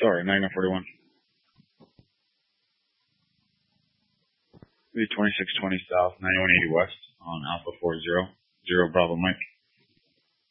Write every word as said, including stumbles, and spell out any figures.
Sorry, Magna forty-one. twenty-six twenty South, ninety-one eighty West on Alpha four zero, zero Bravo Mike.